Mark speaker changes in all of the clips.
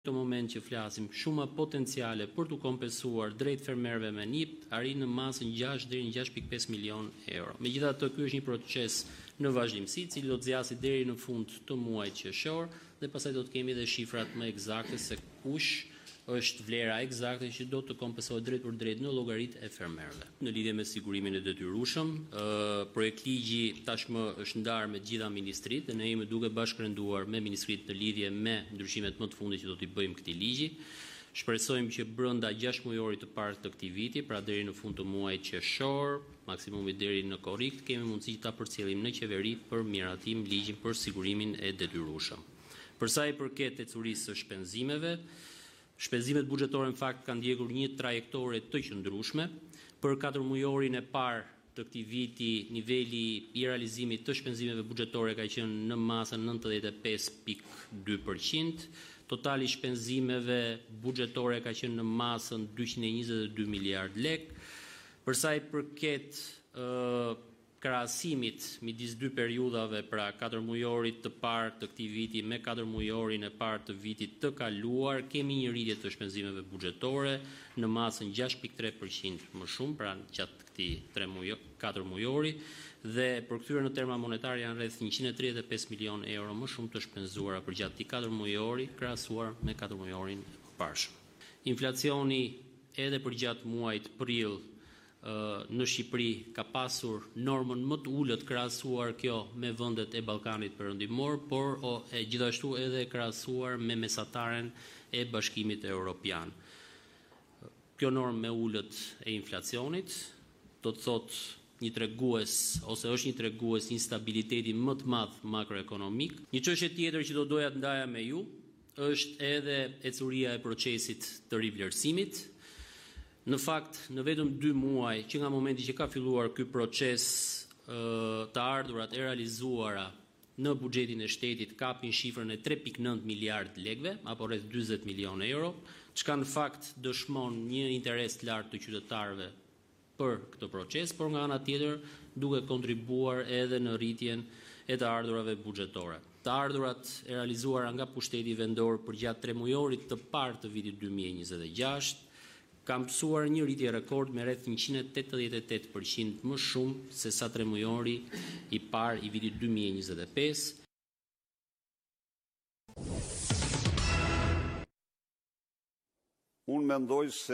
Speaker 1: Në moment që flasim, shuma potenciale për të kompensuar drejt fermerëve me NIP arrin në masën 6 deri në 6.5 milion euro. Megjithatë, ky është një proces në vazhdimsi, i cili do të zgjasë deri në fund të muajit qershor dhe pastaj do të kemi edhe shifrat më eksakte se kush është vlera eksakte që do të kompensohet drejt për drejt në llogaritë e fermerëve. Në lidhje me sigurimin e detyrueshëm, projekt ligji tashmë është ndarë me gjitha ministritë dhe ne jemi duke bashkërenduar me ministritë në lidhje me ndryshimet më të fundit që do t'i bëjmë këtij ligji. Shpresojmë që brenda 6 muajorit të parë të këtij viti, pra deri në fund të muajit qershor, maksimumi deri në korrik, kemi mundësi ta përcjellim në qeveri për miratim ligjin për sigurimin e detyrueshëm. Për sa i përket ecurisë së shpenzimeve, shpenzimet buxhetore në fakt kanë ndjekur një trajektore të qëndrueshme. Për 4 muajorin e parë të këtij viti, niveli i realizimit të shpenzimeve buxhetore ka qenë në masën 95.2%, totali i shpenzimeve buxhetore ka qenë në masën 222 miliard lek. Për sa i përket krahasimit midis dy periudhave, pra 4 muajorit të parë të këtij viti me 4 muajorin e parë të vitit të kaluar, kemi një rritje të shpenzimeve buxhetore në masën 6.3% më shumë, pra gjatë këtij 4 muajori, dhe përkthyer në terma monetar janë rreth 135 milion euro më shumë të shpenzuara për gjatë këtij 4 muajori krahasuar me 4 muajorin e parshëm. Inflacioni edhe për gjatë muajit prill në Shqipëri ka pasur normën më të ulët krahasuar kjo me vendet e Ballkanit Perëndimor, por gjithashtu edhe krahasuar me mesataren e Bashkimit Evropian. Kjo normë me ulët e inflacionit do të thotë një tregues ose është një tregues instabiliteti më të madh makroekonomik. Një çështje tjetër që do doja të ndaja me ju është edhe ecuria e procesit të rivlerësimit. Në fakt, në vetëm 2 muaj që nga momenti që ka filluar ky proces, të ardhurat e realizuara në buxhetin e shtetit kapin shifrën e 3.9 miliard lekëve, apo rreth 40 milion euro, çka në fakt dëshmon një interes të lartë të qytetarëve për këtë proces, por nga ana tjetër duke kontribuar edhe në rritjen e të ardhurave buxhetore. Të ardhurat e realizuara nga pushteti vendor për gjatë 3 muajorit të parë të vitit 2026 kam mësuar një rritje rekord me rreth 188% më shumë se sa 3 muajori i parë i vitit 2025.
Speaker 2: Unë mendoj se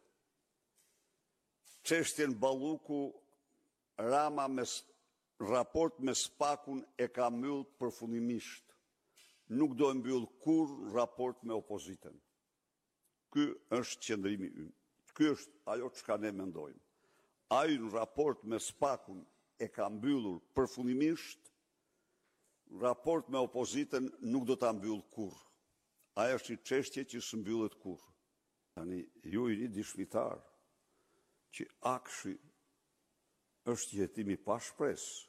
Speaker 2: çështjen Balluku Rama me raport me Spakun e ka mbyll përfundimisht. Nuk do e mbyll kurrë raport me opozitën. Ky është qëndrimi ynë. Ky është ajo çka ne mendojmë. Ai në raport me Spakun e ka mbyllur përfundimisht, raport me opozitën nuk do ta mbyll kurrë. Ajo është një çështje që s'mbyllet kurrë. Tani ju i dishmitar që Akshi është jetimi pa shpresë.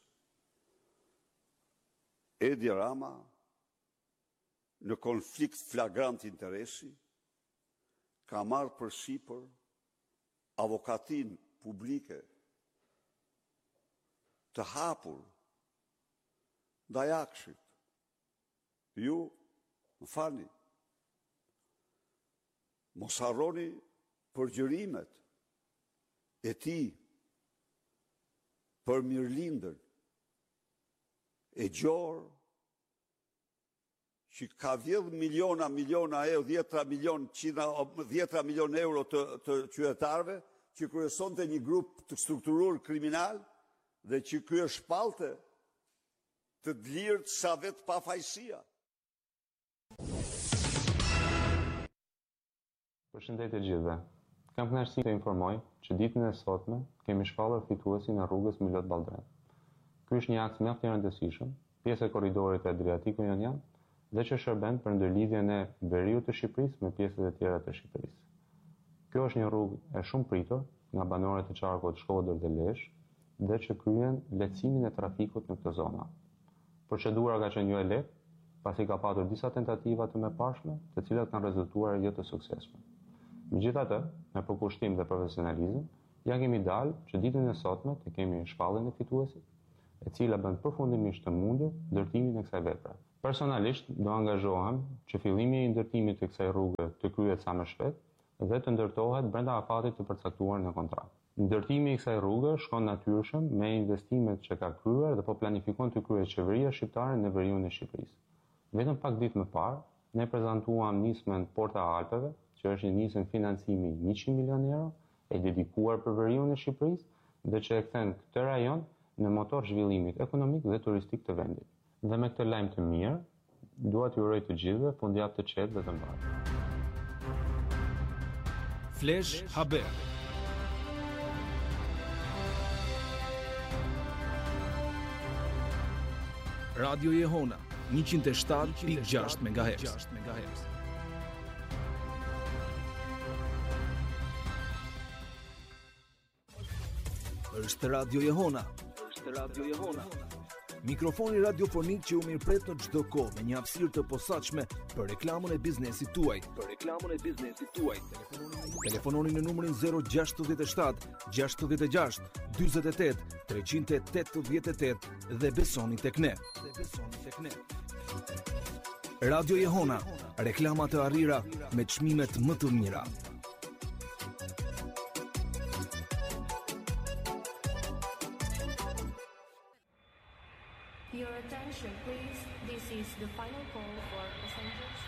Speaker 2: Edi Rama në konflikt flagrant interesi ka marrë përsipër avokatin publike të hapur ndaj Akshit. Ju, më falni, mos harroni përgjërimet e tij për mirëlindën e gjorë që ka vjedh miliona euro, 10 milion euro të qytetarëve, që kryesonte një grup të strukturuar kriminal dhe që ky është shpallte të dlirt sa vetë pafajësia.
Speaker 3: Përshëndetje gjithëve. Kam kënaqësi të informoj që ditën e sotme kemi shpallur fituesin e rrugës Milot Balltren. Ky është një akt mjaft i rëndësishëm, pjesë e korridorit të Adriatiku-Jonian, dhe që shërben për ndërlidhjen e veriut të Shqipërisë me pjesët e tjera të Shqipërisë. Kjo është një rrugë e shumë pritur nga banorët e qarkut Shkodër dhe Lezhë dhe që kryen lehtësimin e trafikut në këtë zona. Procedura ka qenë jo e lehtë, pasi ka patur disa tentativa të mëparshme, të cilat kanë rezultuar jo të suksesshme. Megjithatë, me përkushtim dhe profesionalizëm, ja kemi dalë që ditën e sotme të kemi shpalljen e fituesit, e cila bën përfundimisht të mundur ndërtimin e kësaj vepre. Personalisht do angazhohem që fillimi i ndërtimit të kësaj rrugë të kryhet sa më shpejt dhe të ndërtohet brenda afatit të përcaktuar në kontratë. Ndërtimi i kësaj rrugë shkon natyrshëm me investimet që ka kryer dhe po planifikon të kryejë qeveria shqiptare në veriun e Shqipërisë. Vetëm pak ditë më parë, ne prezantuam nismën Porta e Alpeve, që është një nismë financimi 100 milion euro, e dedikuar për veriun e Shqipërisë dhe që e kthen këtë rajon në motor zhvillimit ekonomik dhe turistik të vendit. Dhe me këtë lajm të mirë, dua t'ju uroj të gjithëve fundjavë të qetë dhe të mbarë.
Speaker 4: Flash Haber. Radio Jehona 107.6 MHz. Është Radio Jehona. Mikrofoni radiofonik që u mirëpret në çdo kohë me një hapësirë të posaçme për reklamën e biznesit tuaj. Telefononi në numrin 067 66 48 388 dhe besoni tek ne. Radio Jehona, reklama të arrira me çmimet më të mira.
Speaker 5: Your attention, please. This is the final call for passengers.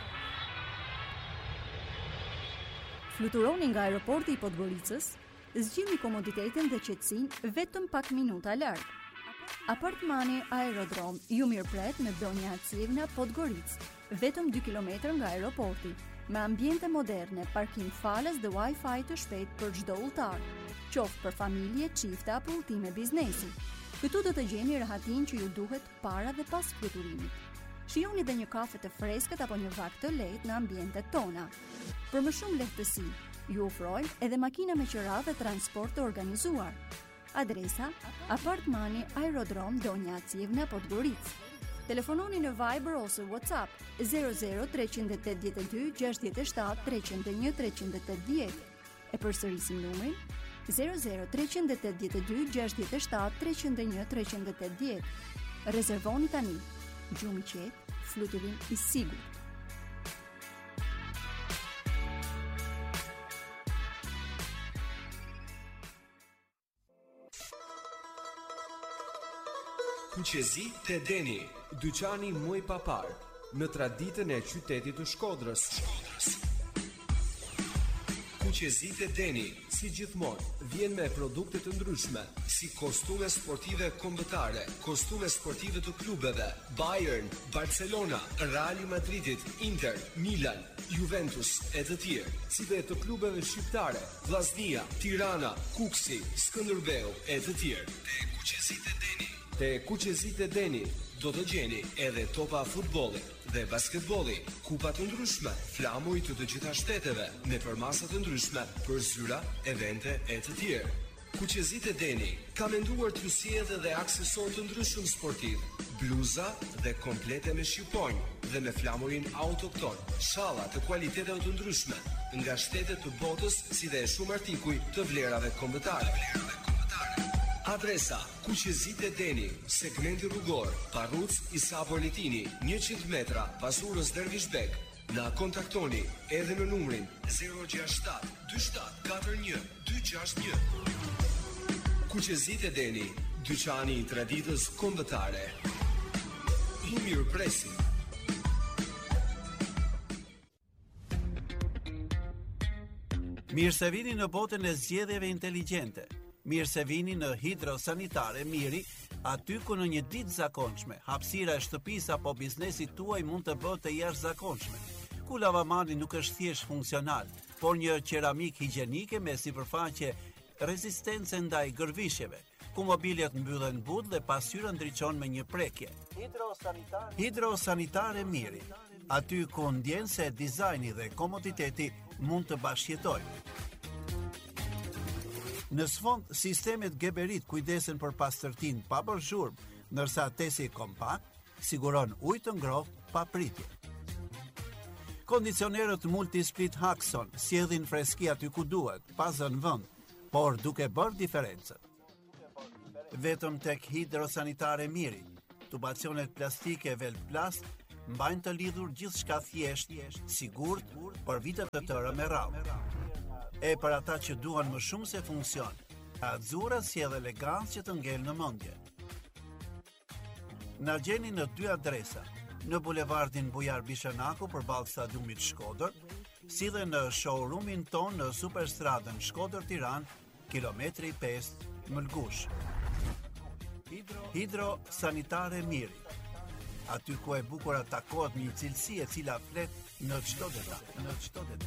Speaker 6: Fluturoni nga aeroporti i Podgoricës, zgjidhni komoditetin dhe qetësinë vetëm pak minuta larg. Apartmani Aerodrom ju mirëpret me Donja Acivna Podgoricë, vetëm 2 kilometër nga aeroporti, me ambiente moderne, parkim falas dhe Wi-Fi të shpejt për çdo udhëtar, qoftë për familje, çifte apo udhëtime biznesi. Këtu do të gjeni rahatin që ju duhet para dhe pas fluturimit. Shijoni dhe një kafe të freskët apo një vakt të lehtë në ambientet tona. Për më shumë lehtësi, ju ofrojmë edhe makina me qira dhe transport të organizuar. Adresa: Apartmani Aerodrom Donja Acivna Podgoricë. Telefononi në Viber ose WhatsApp 00 382 67 301 380. E përsërisim numrin 00 382 67 301 380. Rezervoni tani. Gjumë i qetë, fluturim i sigurt.
Speaker 7: Kuqezi te Deni, dyqani muj papar, në traditën e qytetit të Shkodrës. Kuqezi te Deni, si gjithmonë, vjen me produkte të ndryshme, si kostume sportive kombëtare, kostume sportive të klubeve, Bayern, Barcelona, Real Madridit, Inter, Milan, Juventus e të tjerë, si dhe të klubeve shqiptare, Vllaznia, Tirana, Kuksi, Skënderbeu e të tjerë. Te Kuqezit e Deni do të gjeni edhe topa futbolli dhe basketbolli, kupa të ndryshme, flamuj të gjitha shteteve, me përmasa të ndryshme për zyra, evente e të tjerë. Kuqezit e Deni ka menduar t'ju sjellë dhe aksesor të ndryshëm sportiv, bluza dhe komplete me shqiponjë dhe me flamurin autokton, shalla të kualiteteve të ndryshme, nga shtetet të botës si dhe shumë artikuj të vlerave kombëtare. Adresa: Kuqezit e Deni, segmenti rrugor, Parruc Isa Poletini, 100 metra pas urës Dervishbek. Na kontaktoni edhe në numrin 067 27 41 261. Kuqezit e Deni, dyqani i traditës kombëtare. I mirëpresim.
Speaker 8: Mirë se vini në botën e zgjedhjeve inteligjente. Mirë se vini në Hidrosanitare Miri, aty ku në një ditë zakonshme, hapësira e shtëpisë apo biznesit tuaj mund të bëhet e jashtëzakonshme. Ku lavamani nuk është thjesht funksional, por një qeramik higjienike me sipërfaqe rezistence ndaj gërvishjeve, ku mobiljet mbyllen but dhe pasqyra ndriçon me një prekje. Hidrosanitare Miri, aty ku ndjen se dizajni dhe komoditeti mund të bashkëjetojnë. Në sfond, sistemet Geberit kujdesen për pastërtinë pa bërë zhurmë, ndërsa tesi kompakt siguron ujë të ngrohtë pa pritje. Kondicionerët Multisplit Haxon sjellin freski aty ku duhet, pa zënë vend, por duke bërë diferencën. Vetëm tek Hidrosanitare Miri, tubacionet plastike Velplast mbajnë të lidhur gjithçka thjesht, sigurt për vite të tëra me radhë. E për ata që duan më shumë se funksion, Azzurra sjell elegancë që të ngel në mendje. Na gjeni në 2 adresa, në bulevardin Bujar Bishanaku përballë stadiumit Shkodër, si dhe në showroomin ton në Superstradën Shkodër-Tiranë, kilometri 5 Mëlgush. Hidro Sanitare Miri. Aty ku e bukur takohet një cilësi e cila flet në çdo detaj.